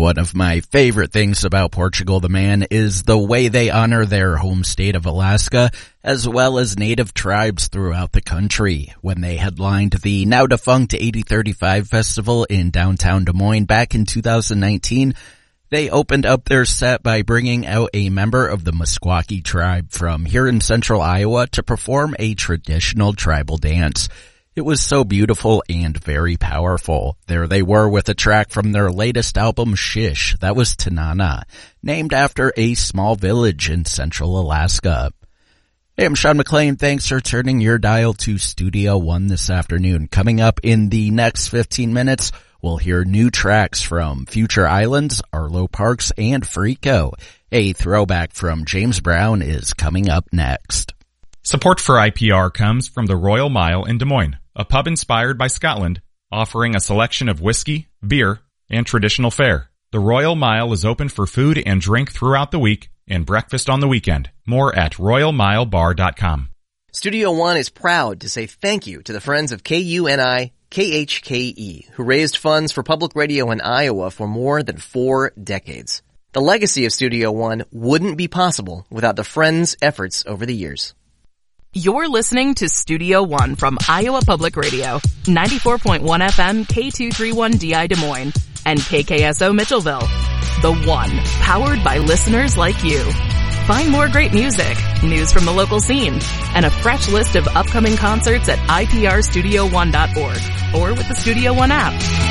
One of my favorite things about Portugal the Man is the way they honor their home state of Alaska, as well as native tribes throughout the country. When they headlined the now defunct 8035 Festival in downtown Des Moines back in 2019, they opened up their set by bringing out a member of the Meskwaki tribe from here in central Iowa to perform a traditional tribal dance. It was so beautiful and very powerful. There they were with a track from their latest album, Shish. That was Tanana, named after a small village in central Alaska. Hey, I'm Sean McLean. Thanks for turning your dial to Studio One this afternoon. Coming up in the next 15 minutes, we'll hear new tracks from Future Islands, Arlo Parks, and Freako. A throwback from James Brown is coming up next. Support for IPR comes from the Royal Mile in Des Moines, a pub inspired by Scotland, offering a selection of whiskey, beer, and traditional fare. The Royal Mile is open for food and drink throughout the week and breakfast on the weekend. More at royalmilebar.com. Studio One is proud to say thank you to the friends of KUNI KHKE, who raised funds for public radio in Iowa for more than 4 decades. The legacy of Studio One wouldn't be possible without the friends' efforts over the years. You're listening to Studio One from Iowa Public Radio, 94.1 FM K231DI Des Moines, and KKSO Mitchellville. The One, powered by listeners like you. Find more great music, news from the local scene, and a fresh list of upcoming concerts at iprstudio1.org or with the Studio One app.